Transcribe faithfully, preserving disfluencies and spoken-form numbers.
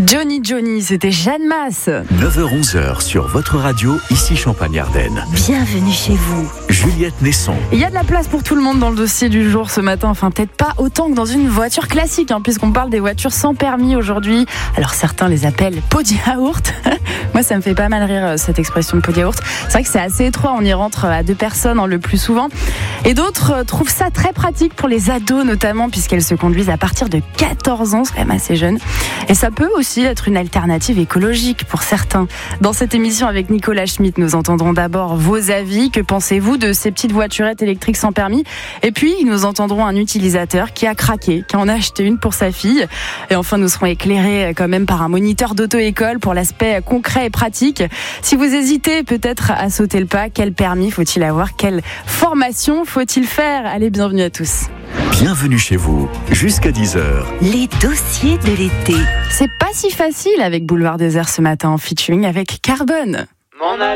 Johnny Johnny, c'était Jeanne Masse. neuf heures onze sur votre radio, ici Champagne-Ardenne. Bienvenue chez vous. Juliette Nesson. Il y a de la place pour tout le monde dans le dossier du jour ce matin. Enfin, peut-être pas autant que dans une voiture classique, hein, puisqu'on parle des voitures sans permis aujourd'hui. Alors certains les appellent pot de yaourt. Moi, ça me fait pas mal rire cette expression de pot de yaourt. C'est vrai que c'est assez étroit. On y rentre à deux personnes, hein, le plus souvent. Et d'autres trouvent ça très pratique pour les ados notamment, puisqu'elles se conduisent à partir de quatorze ans. C'est quand même assez jeune. Et ça peut aussi être une alternative écologique pour certains. Dans cette émission avec Nicolas Schmitt, nous entendrons d'abord vos avis. Que pensez-vous de ces petites voiturettes électriques sans permis? Et puis, nous entendrons un utilisateur qui a craqué, qui en a acheté une pour sa fille. Et enfin, nous serons éclairés quand même par un moniteur d'auto-école pour l'aspect concret et pratique. Si vous hésitez peut-être à sauter le pas, quel permis faut-il avoir? Quelle formation faut-il faire? Allez, bienvenue à tous. Bienvenue chez vous, jusqu'à dix heures. Les dossiers de l'été. C'est pas si facile avec Boulevard Désert ce matin en featuring avec Carbone. M'en aller.